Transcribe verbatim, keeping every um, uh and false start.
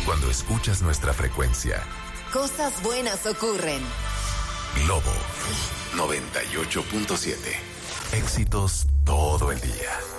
cuando escuchas nuestra frecuencia. Cosas buenas ocurren. Globo noventa y ocho punto siete. Éxitos todo el día.